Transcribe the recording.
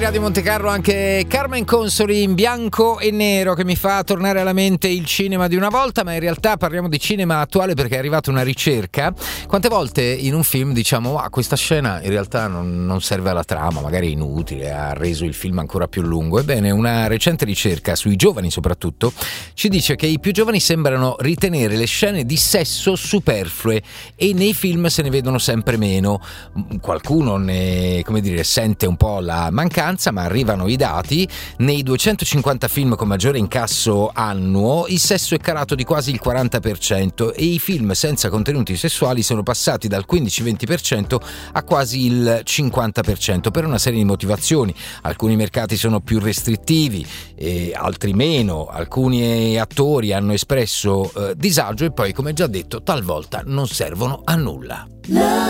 Di Monte Carlo anche Carmen Consoli in bianco e nero, che mi fa tornare alla mente il cinema di una volta, ma in realtà parliamo di cinema attuale perché è arrivata una ricerca. Quante volte in un film diciamo questa scena in realtà non serve alla trama, magari è inutile, ha reso il film ancora più lungo. Ebbene, una recente ricerca sui giovani soprattutto ci dice che i più giovani sembrano ritenere le scene di sesso superflue e nei film se ne vedono sempre meno. Qualcuno ne, sente un po' la mancanza, ma arrivano i dati. Nei 250 film con maggiore incasso annuo il sesso è calato di quasi il 40% e i film senza contenuti sessuali sono passati dal 15-20% a quasi il 50% per una serie di motivazioni. Alcuni mercati sono più restrittivi e altri meno, alcuni attori hanno espresso disagio e poi, come già detto, talvolta non servono a nulla.